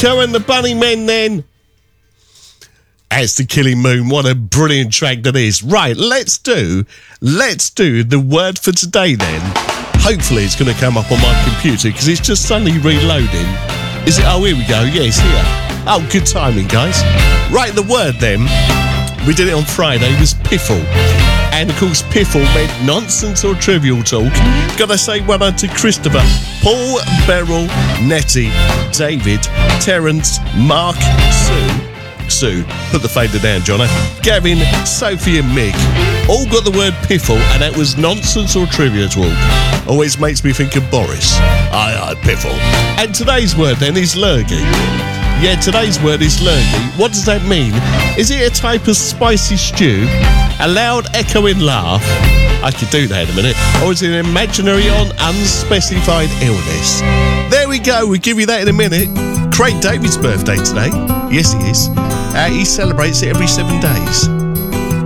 Nico and the Bunnymen then. That's the Killing Moon. What a brilliant track that is. Right, let's do the word for today then. Hopefully it's going to come up on my computer because it's just suddenly reloading. Is it? Oh, here we go. Yeah, it's here. Oh, good timing, guys. Right, the word then. We did it on Friday. Was piffle. And of course, piffle meant nonsense or trivial talk. Gotta say well done to Christopher, Paul, Beryl, Nettie, David, Terence, Mark, Sue, put the fader down, Jono, Gavin, Sophie and Mick, all got the word piffle, and that was nonsense or trivia talk. Always makes me think of Boris. Aye, piffle. And today's word then is lurgy. Yeah, today's word is lurgy. What does that mean? Is it a type of spicy stew? A loud echoing laugh? I could do that in a minute. Or is it an imaginary or unspecified illness? There we go, we'll give you that in a minute. Craig David's birthday today. Yes, he is. He celebrates it every 7 days.